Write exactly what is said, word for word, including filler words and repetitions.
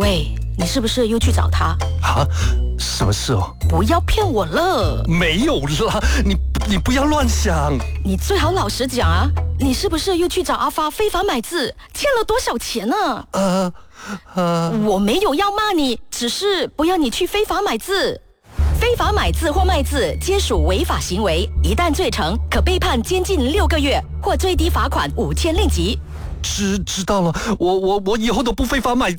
喂，你是不是又去找他？ 啊，什么事哦？ 不要骗我了！ 没有啦，你你不要乱想。 你最好老实讲啊，你是不是又去找阿发非法买字，欠了多少钱呢？ 呃呃， 我没有要骂你，只是不要你去非法买字。非法买字或卖字皆属违法行为，一旦罪成，可被判监禁六个月，或最低罚款五千令吉。 知知道了，我我我以后都不非法买字。